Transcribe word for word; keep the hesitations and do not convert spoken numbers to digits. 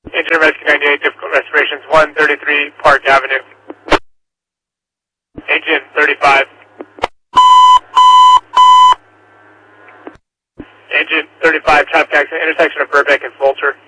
Engine Rescue ninety-eight, difficult restorations, one thirty-three Park Avenue. Engine thirty-five. Engine thirty-five, traffic accident, intersection of Burbank and Fulcher.